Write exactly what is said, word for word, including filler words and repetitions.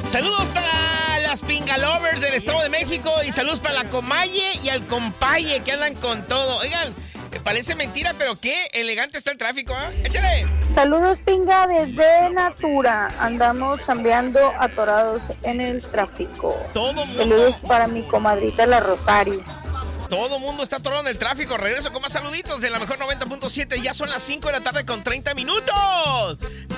Saludos para las Pingalovers del Estado de México y saludos para la Comaye y al Compaye que andan con todo. Oigan, parece mentira, pero qué elegante está el tráfico, ¿eh? ¡Échale! Saludos, Pinga, desde Natura. Andamos chambeando atorados en el tráfico. Todo mundo. Saludos para mi comadrita la Rosario. Todo mundo está atorado en el tráfico. Regreso con más saluditos de la mejor noventa punto siete. Ya son las cinco de la tarde con treinta minutos.